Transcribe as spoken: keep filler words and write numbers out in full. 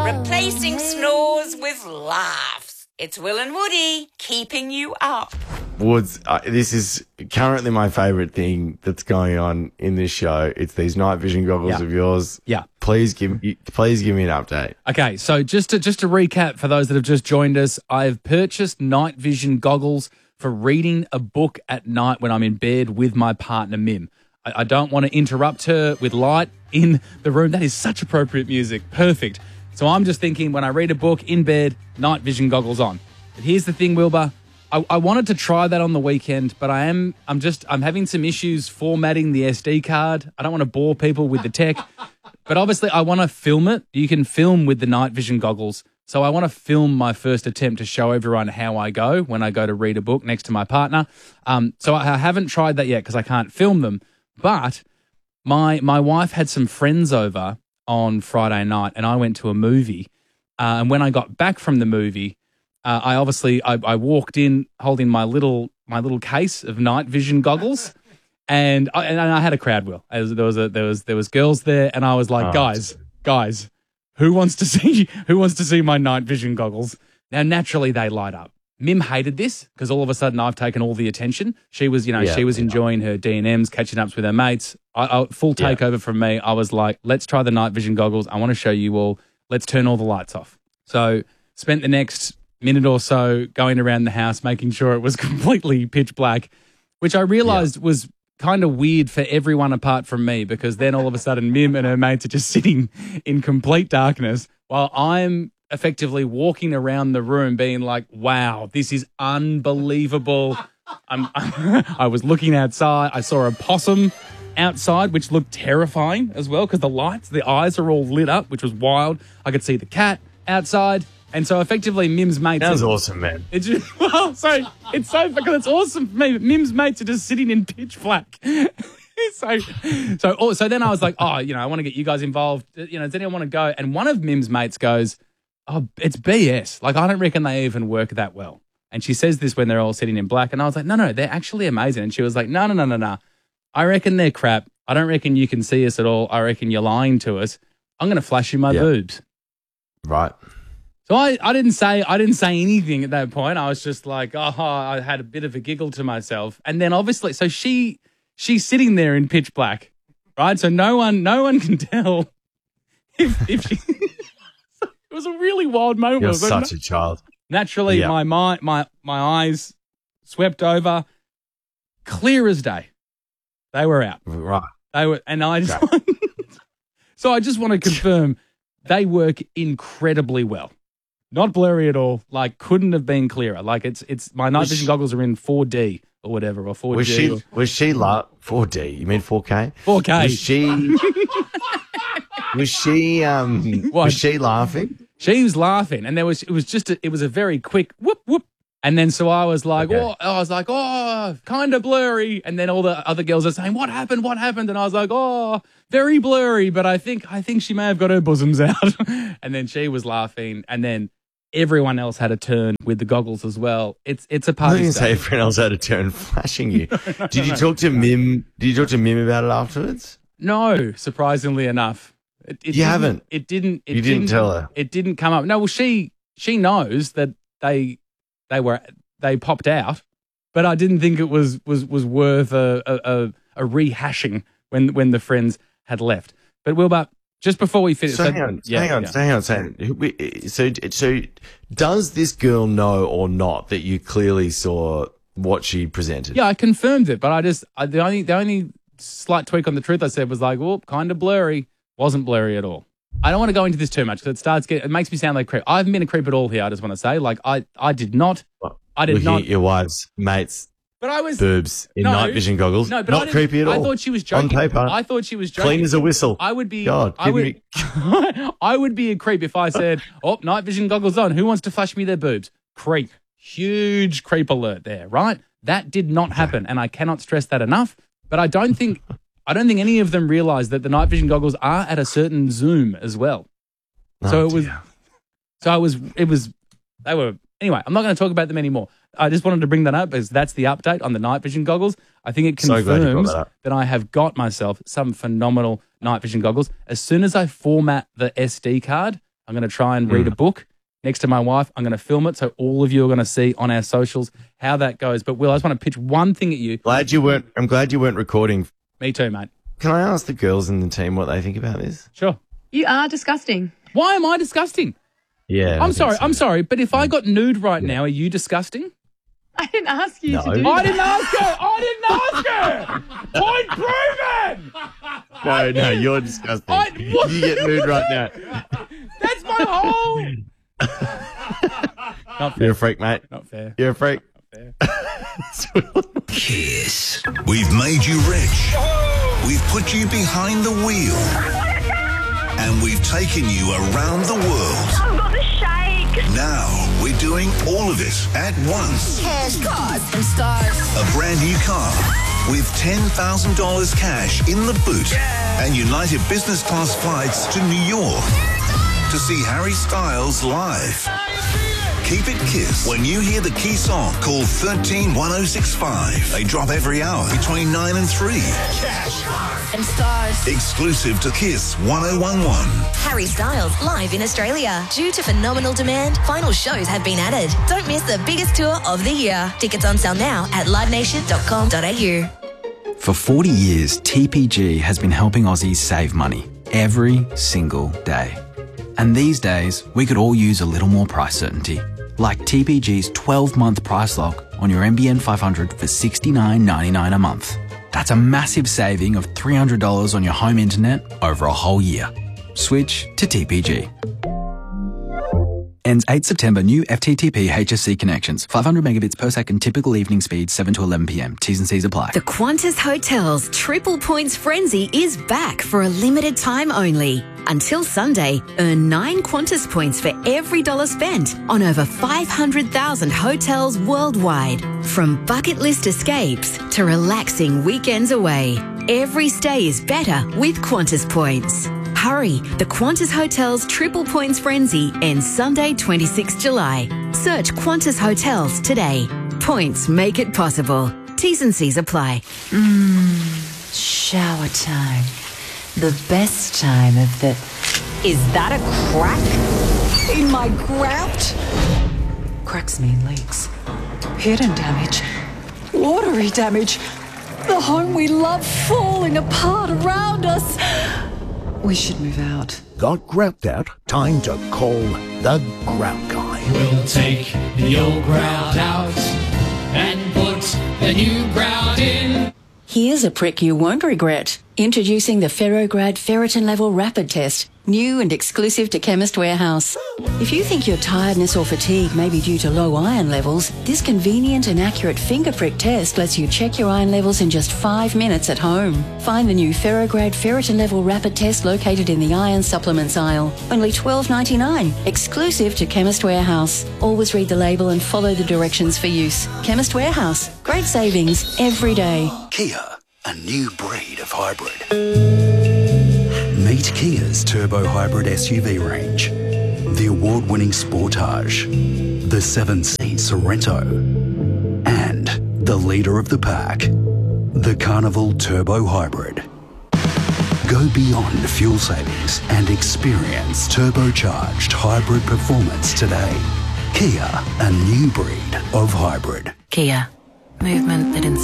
Replacing snores with laughs. It's Will and Woody keeping you up. Woods, uh, this is currently my favourite thing that's going on in this show. It's these night vision goggles Yeah. of yours. Yeah. Please give me, please give me an update. Okay, so just to just to recap for those that have just joined us, I've purchased night vision goggles for reading a book at night when I'm in bed with my partner Mim. I, I don't want to interrupt her with light in the room. That is such appropriate music. Perfect. So I'm just thinking when I read a book in bed, night vision goggles on. But here's the thing, Wilbur. I, I wanted to try that on the weekend, but I am I'm just I'm having some issues formatting the S D card. I don't want to bore people with the tech, but obviously I want to film it. You can film with the night vision goggles, so I want to film my first attempt to show everyone how I go when I go to read a book next to my partner. Um, so I, I haven't tried that yet because I can't film them. But my my wife had some friends over on Friday night, and I went to a movie. Uh, and when I got back from the movie. Uh, I obviously I, I walked in holding my little my little case of night vision goggles, and I, and I had a crowd. Will As there was a, there was there was girls there, and I was like, Oh. guys, guys, who wants to see who wants to see my night vision goggles? Now, naturally, they light up. Mim hated this because all of a sudden I've taken all the attention. She was, you know, Yeah, she was yeah. enjoying her D and M's, catching ups with her mates. I, I, full Yeah. takeover from me. I was like, let's try the night vision goggles. I want to show you all. Let's turn all the lights off. So spent the next minute or so going around the house, making sure it was completely pitch black, which I realized was kind of weird for everyone apart from me, because then all of a sudden Mim and her mates are just sitting in complete darkness while I'm effectively walking around the room being like, wow, this is unbelievable. I'm, I was looking outside. I saw a possum outside, which looked terrifying as well because the lights, the eyes are all lit up, which was wild. I could see the cat outside. And so effectively Mim's mates... That was are- awesome, man. It's just, well, sorry, it's so because it's awesome for me. But Mim's mates are just sitting in pitch black. so, so, oh, so then I was like, oh, you know, I want to get you guys involved. You know, does anyone want to go? And one of Mim's mates goes, oh, it's B S. Like, I don't reckon they even work that well. And she says this when they're all sitting in black. And I was like, no, no, they're actually amazing. And she was like, no, no, no, no, no. I reckon they're crap. I don't reckon you can see us at all. I reckon you're lying to us. I'm going to flash you my Yeah. boobs. Right. So I, I didn't say I didn't say anything at that point. I was just like, oh, I had a bit of a giggle to myself. And then obviously, so she she's sitting there in pitch black, right? So no one no one can tell if, if she. It was a really wild moment. You're But such a child. naturally, Yeah. my, my my my eyes swept over, clear as day. They were out. Right. They were, and I just. So I just want to confirm they work incredibly well. Not blurry at all. Like, couldn't have been clearer. Like, it's it's my night Was vision she- goggles are in four D or whatever, or four G. Was she, or was she, la- four D, you mean four K? four K. Was she, was she, um, What? was she laughing? She was laughing, and there was it was just a, it was a very quick whoop whoop, and then so I was like, Okay. oh, I was like, oh, kind of blurry, and then all the other girls are saying, what happened, what happened, and I was like, oh, very blurry, but I think I think she may have got her bosoms out, and then she was laughing, and then everyone else had a turn with the goggles as well. It's it's a I party. didn't say state. everyone else had a turn flashing you. Did you talk to Mim? Did you talk to Mim about it afterwards? No, surprisingly enough, it, it You didn't- haven't? It didn't. It You didn't tell her? It didn't come up. No, well, she she knows that they they were they popped out, but I didn't think it was was was worth a a, a, a rehashing when when the friends had left. But Wilbur, just before we finish, So hang on, yeah, hang on, yeah. hang on, hang on. We- So, so does this girl know or not that you clearly saw what she presented? Yeah, I confirmed it, but I just I, the only the only slight tweak on the truth I said was like, well, kind of blurry. Wasn't blurry at all. I don't want to go into this too much because it starts getting, it makes me sound like a creep. I haven't been a creep at all here. I just want to say, like, I I did not, I did Looking not. at your wife's mates' But I was boobs in no, night vision goggles. No, but I not didn't- creepy at all. I thought she was joking. On paper, I thought she was joking. clean as a whistle. I would be. God, I would. kidding I would be a creep if I said, "Oh, night vision goggles on. Who wants to flash me their boobs?" Creep. Huge creep alert there, right? That did not happen, and I cannot stress that enough. But I don't think, I don't think any of them realised that the night vision goggles are at a certain zoom as well. So Oh, it was. dear. So I was. It was. They were. Anyway, I'm not going to talk about them anymore. I just wanted to bring that up because that's the update on the night vision goggles. I think it So glad you brought confirms that up. that I have got myself some phenomenal night vision goggles. As soon as I format the S D card, I'm going to try and read a book next to my wife. I'm going to film it so all of you are going to see on our socials how that goes. But, Will, I just want to pitch one thing at you. Glad you weren't. I'm glad you weren't recording. Me too, mate. Can I ask the girls in the team what they think about this? Sure. You are disgusting. Why am I disgusting? Yeah. I'm sorry. So. I'm sorry. But if I got nude right yeah. now, are you disgusting? I didn't ask you no. to do I that. didn't ask her. I didn't ask her. Point proven. No, no, you're disgusting. I, you get nude right now. That's my whole... Not fair. You're a freak, mate. Not fair. You're a freak. Not fair. Kiss. We've made you rich. We've put you behind the wheel. And we've taken you around the world. I've got the shake. Now we're doing all of it at once. Cash, cars, and stars. A brand new car with ten thousand dollars cash in the boot. Yeah. And United business class flights to New York to see Harry Styles live. Keep it Kiss when you hear the key song. Call thirteen one oh six five. They drop every hour between nine and three. Cash, cars, and stars. Exclusive to Kiss one oh one one. Harry Styles live in Australia. Due to phenomenal demand, final shows have been added. Don't miss the biggest tour of the year. Tickets on sale now at live nation dot com dot a u. For forty years, T P G has been helping Aussies save money every single day. And these days, we could all use a little more price certainty. Like T P G's twelve-month price lock on your N B N five hundred for sixty-nine ninety-nine a month. That's a massive saving of three hundred dollars on your home internet over a whole year. Switch to T P G. Ends eighth September. New F T T P H S C connections. five hundred megabits per second. Typical evening speed seven to eleven p m. T's and C's apply. The Qantas Hotels Triple Points Frenzy is back for a limited time only. Until Sunday, earn nine Qantas points for every dollar spent on over five hundred thousand hotels worldwide. From bucket list escapes to relaxing weekends away, every stay is better with Qantas points. Hurry, the Qantas Hotels Triple Points Frenzy ends Sunday, twenty-sixth of July. Search Qantas Hotels today. Points make it possible. T's and C's apply. Mmm, shower time. The best time of the... Is that a crack in my grout? Cracks mean leaks. Hidden damage. Watery damage. The home we love falling apart around us. We should move out. Got grout out? Time to call the Grout Guy. We'll take the old grout out and put the new grout in. Here's a prick you won't regret. Introducing the Ferrograd Ferritin Level Rapid Test. New and exclusive to Chemist Warehouse. If you think your tiredness or fatigue may be due to low iron levels, this convenient and accurate finger prick test lets you check your iron levels in just five minutes at home. Find the new Ferrograd Ferritin Level Rapid Test located in the iron supplements aisle. Only twelve ninety-nine, exclusive to Chemist Warehouse. Always read the label and follow the directions for use. Chemist Warehouse. Great savings every day. Kia, a new breed of hybrid. Meet Kia's Turbo Hybrid S U V range. The award-winning Sportage, the seven-seat Sorrento, and the leader of the pack, the Carnival Turbo Hybrid. Go beyond fuel savings and experience turbocharged hybrid performance today. Kia, a new breed of hybrid. Kia, movement that inspires.